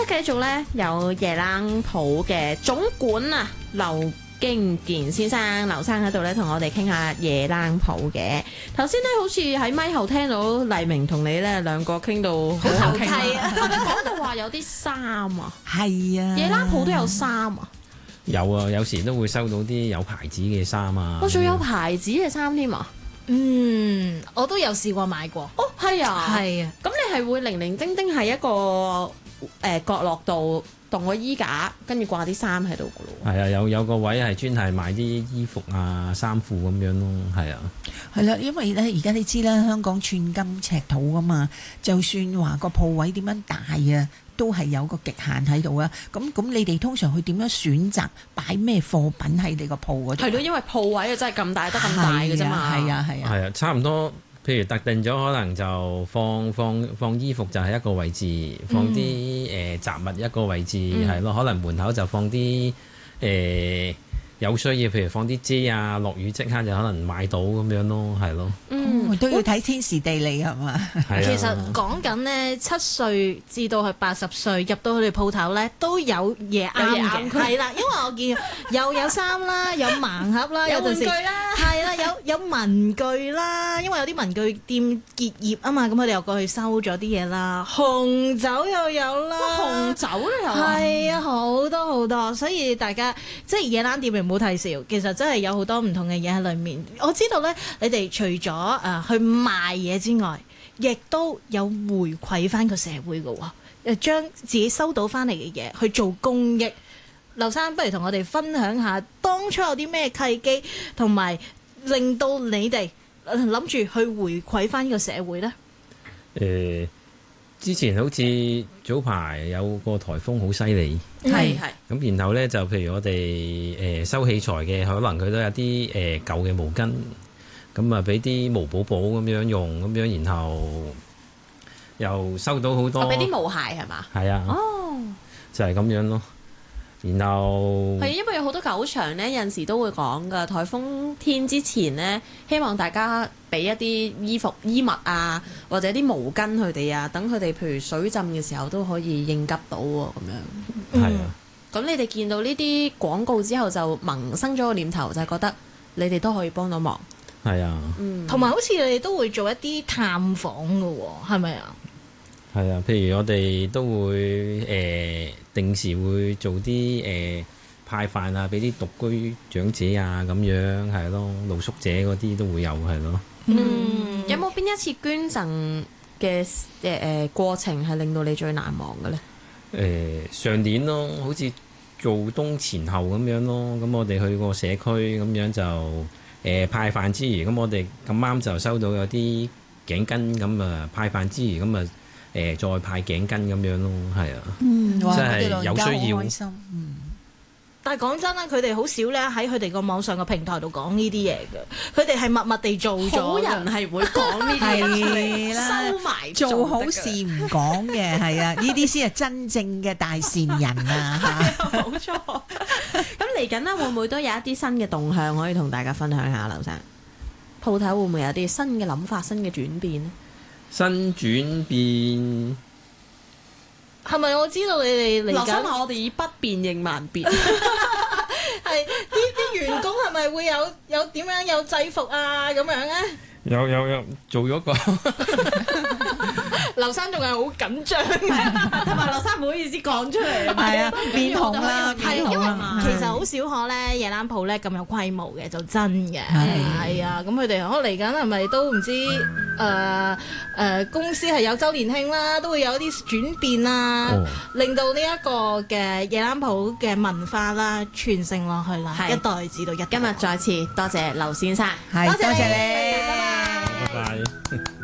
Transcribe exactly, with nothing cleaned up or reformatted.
咧繼續咧有夜冷鋪嘅總管啊劉經健先生，劉生喺度咧同我哋傾下夜冷鋪嘅。頭先咧好似喺咪後聽到黎明同你咧兩個傾到好投契啊，講到話有啲衫啊， 係啊， 夜冷鋪都有衫啊。 有啊，有時都會收到啲有牌子嘅衫啊。 我仲有牌子嘅衫添啊！ 嗯，我都有試過買過。 哦，係啊， 係啊。 咁你係會零零丁丁喺一個誒、呃、角落度當個衣架，跟住掛啲衫喺度噶咯。 係啊，有有個位係專係買啲衣服啊、衫褲咁樣咯。係啊， 係啦，因為咧而家你知啦，香港寸金尺土噶嘛，就算話個鋪位點樣大啊，都係有個極限喺度啊！咁咁，你哋通常去點樣選擇擺咩貨品喺你個鋪嗰度？ 係咯，因為鋪位啊真係咁大得咁大嘅啫嘛。 係啊係啊， 係啊，差唔多。譬如特定咗，可能就放放放衣服就係一個位置，放啲誒、呃、雜物一個位置，係咯、嗯。可能門口就放啲誒、呃、有需要，譬如放啲遮啊，落雨即刻就可能買到咁樣咯，係咯。 嗯，都要睇天時地利係嘛？ 其實講緊呢，七歲至到係八十歲入到佢哋鋪頭咧，都有嘢啱嘅。係啦，因為我見又有衫啦，有盲盒啦，有玩具啦，係啦，有有文具啦，因為有啲文具店結業啊嘛，咁佢哋又過去收咗啲嘢啦。紅酒又有啦， 紅酒都有， 係啊，好多好多，所以大家即係夜冷店，唔好睇少，其實真係有好多唔同嘅嘢喺裏面。我知道咧，你哋除咗誒、呃、去賣嘢之外，亦都有回饋翻個社會嘅喎，誒將自己收到翻嚟嘅嘢去做公益。劉生，不如同我哋分享下當初有啲咩契機，同埋令到你哋諗住去回饋翻個社會呢？ 誒、呃，之前好似早排有個颱風好犀利， 係係咁，然後呢，就譬如我哋誒、呃、收器材嘅，可能佢都有啲誒、呃、舊嘅毛巾。咁啊，俾啲毛寶寶咁樣用，咁樣然後又收到好多。 我俾啲毛鞋係嘛？ 係啊。 哦， 就係咁樣咯。然後係因為有好多狗場咧，有陣時都會講噶，颱風天之前咧，希望大家俾一啲衣服、衣物啊，或者啲毛巾佢哋啊，等佢哋譬如水浸嘅時候都可以應急到喎，咁樣。 係啊。 咁、嗯、你哋見到呢啲廣告之後，就萌生咗個念頭，就係覺得你哋都可以幫到忙。 係啊， 同埋、嗯、好似你哋都會做一啲探訪嘅喎，係咪啊？ 係啊，譬如我哋都會誒、呃、定時會做啲誒、呃、派飯啊，俾啲獨居長者啊咁樣，係咯，露宿者嗰啲都會有，係咯。 嗯，有冇邊一次捐贈嘅誒誒過程係令到你最難忘嘅咧？ 誒、呃、上年咯，好似做冬前後咁樣咯，咁我哋去個社區咁樣就。誒、呃、派飯之餘，咁我哋咁啱就收到有啲頸巾，咁啊派飯之餘，咁啊誒再派頸巾咁樣咯，係啊， 嗯， 即係有需要。 嗯， 但係講真啦，佢哋好少咧喺佢哋個網上嘅平台度講呢啲嘢嘅，佢哋係默默地做咗。 好人係會講呢啲嘢，收埋做好事唔講嘅，係啊，呢啲先係真正嘅大善人啊！嚇， 冇錯。咁嚟緊咧，會唔會都有一啲新嘅動向可以同大家分享下？劉生，鋪頭會唔會有啲新嘅諗法、新嘅轉變咧？ 新轉變係咪？我知道你哋嚟緊。 劉生話：我哋以不變應萬變。 係啲啲員工係咪會有有點樣有制服啊咁樣咧？ 有有有做咗個。 劉生仲係好緊張， 同埋劉生唔好意思講出嚟， 係啊，面紅啦， 係因為嘛其實好少可咧夜冷鋪咧咁有規模嘅，就真嘅係係啊。咁佢哋可能嚟緊係咪都唔知誒誒公司係有週年慶啦，都會有啲轉變啦， 哦令到呢一個嘅夜冷鋪嘅文化啦傳承落去啦， 係一代至到一代。 今日再次多謝劉先生， 係多謝你， 拜拜。 拜拜。